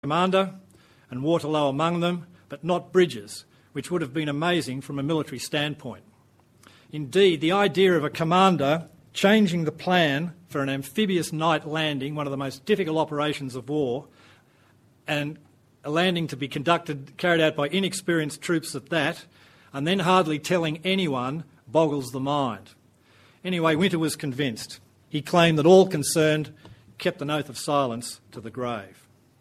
commander, and Waterloo among them, but not bridges, which would have been amazing from a military standpoint. Indeed, the idea of a commander changing the plan for an amphibious night landing, one of the most difficult operations of war, and a landing to be carried out by inexperienced troops at that, and then hardly telling anyone, boggles the mind. Anyway, Winter was convinced. He claimed that all concerned kept an oath of silence to the grave.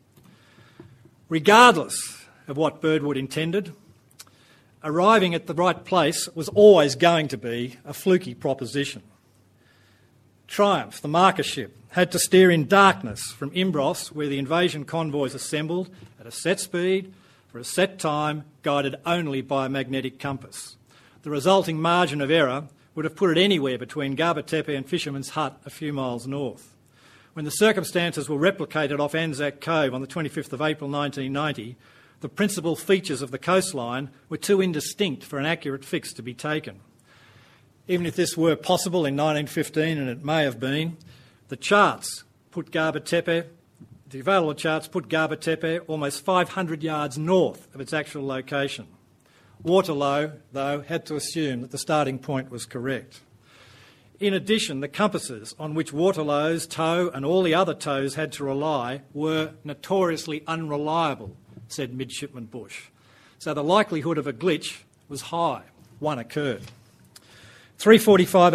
Regardless of what Birdwood intended, arriving at the right place was always going to be a fluky proposition. Triumph, the marker ship, had to steer in darkness from Imbros, where the invasion convoys assembled, at a set speed, for a set time, guided only by a magnetic compass. The resulting margin of error would have put it anywhere between Gaba Tepe and Fisherman's Hut a few miles north. When the circumstances were replicated off Anzac Cove on the 25th of April 1990, the principal features of the coastline were too indistinct for an accurate fix to be taken. Even if this were possible in 1915, and it may have been, the charts put Gaba Tepe, the available charts put Gaba Tepe almost 500 yards north of its actual location. Waterloo, though, had to assume that the starting point was correct. In addition, the compasses on which Waterloo's tow and all the other tows had to rely were notoriously unreliable, said Midshipman Bush. So the likelihood of a glitch was high. One occurred. 3:45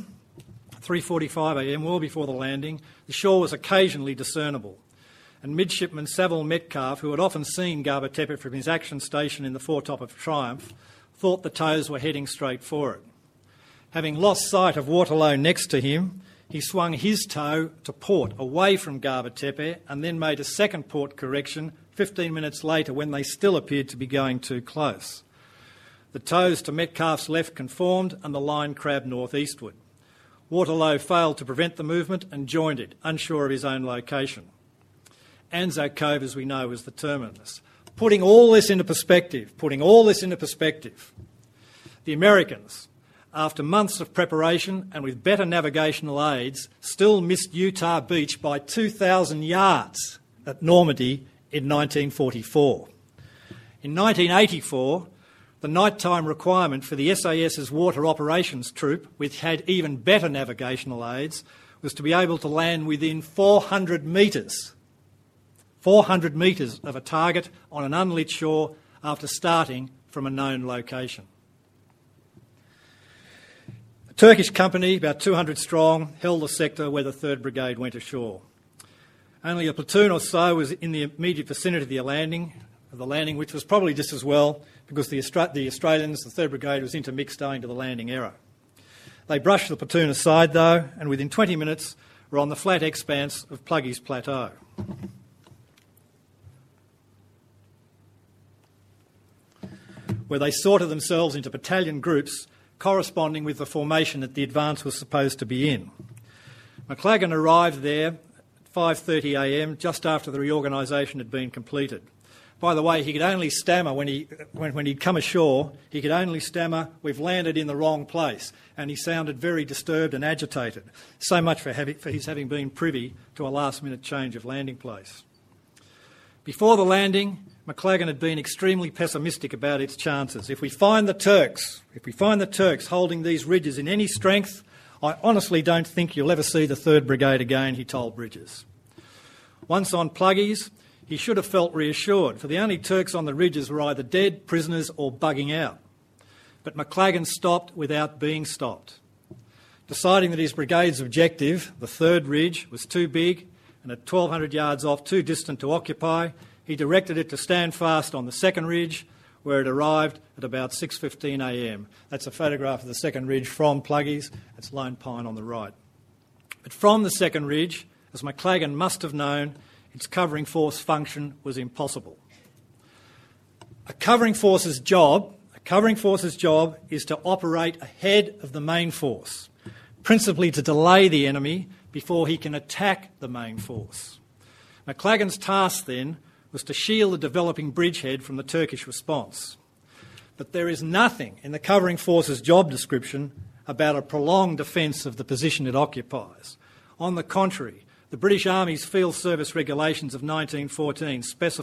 a.m, well before the landing, the shore was occasionally discernible, and Midshipman Saville Metcalfe, who had often seen Gaba Tepe from his action station in the foretop of Triumph, thought the tows were heading straight for it. Having lost sight of Waterloo next to him, he swung his tow to port away from Gaba Tepe and then made a second port correction 15 minutes later when they still appeared to be going too close. The tows to Metcalfe's left conformed and the line crabbed northeastward. Waterloo failed to prevent the movement and joined it, unsure of his own location. Anzac Cove, as we know, was the terminus. Putting all this into perspective, the Americans, after months of preparation and with better navigational aids, still missed Utah Beach by 2,000 yards at Normandy in 1944. In 1984, the nighttime requirement for the SAS's water operations troop, which had even better navigational aids, was to be able to land within 400 metres of a target on an unlit shore after starting from a known location. A Turkish company, about 200 strong, held the sector where the 3rd Brigade went ashore. Only a platoon or so was in the immediate vicinity of the landing, which was probably just as well because the Australians, the 3rd Brigade, was intermixed owing to the landing error. They brushed the platoon aside, though, and within 20 minutes were on the flat expanse of Pluggy's Plateau. Where they sorted themselves into battalion groups corresponding with the formation that the advance was supposed to be in. McLagan arrived there at 5:30 a.m, just after the reorganisation had been completed. By the way, he could only stammer when he'd come ashore, he could only stammer, "We've landed in the wrong place," and he sounded very disturbed and agitated. So much for his having been privy to a last-minute change of landing place. Before the landing, McLagan had been extremely pessimistic about its chances. If we find the Turks holding these ridges in any strength, I honestly don't think you'll ever see the 3rd Brigade again, he told Bridges. Once on Pluggies, he should have felt reassured, for the only Turks on the ridges were either dead, prisoners or bugging out. But McLagan stopped without being stopped. Deciding that his brigade's objective, the 3rd Ridge, was too big and at 1,200 yards off too distant to occupy, he directed it to stand fast on the 2nd Ridge, where it arrived at about 6:15 a.m. That's a photograph of the 2nd Ridge from Pluggies. It's Lone Pine on the right. But from the 2nd Ridge, as McLagan must have known, its covering force function was impossible. A covering force's job is to operate ahead of the main force, principally to delay the enemy before he can attack the main force. McLagan's task then was to shield the developing bridgehead from the Turkish response. But there is nothing in the covering force's job description about a prolonged defence of the position it occupies. On the contrary, The British Army's Field Service Regulations of 1914